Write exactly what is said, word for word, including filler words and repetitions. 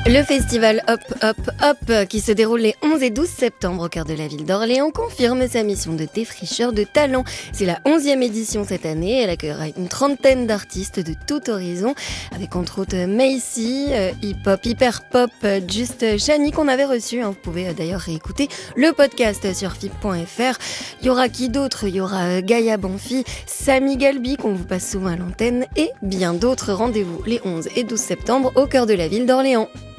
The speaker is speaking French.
Le festival Hop Hop Hop, qui se déroule les onze et douze septembre au cœur de la ville d'Orléans, confirme sa mission de défricheur de talent. C'est la onzième édition cette année. Elle accueillera une trentaine d'artistes de tout horizon, avec entre autres Macy, euh, hip-hop, hyper-pop, euh, Just Shani qu'on avait reçu. Hein. Vous pouvez euh, d'ailleurs réécouter le podcast sur fip point f r. Il y aura qui d'autre ? Il y aura euh, Gaïa Bonfi, Samy Galbi qu'on vous passe souvent à l'antenne et bien d'autres. Rendez-vous les onze et douze septembre au cœur de la ville d'Orléans.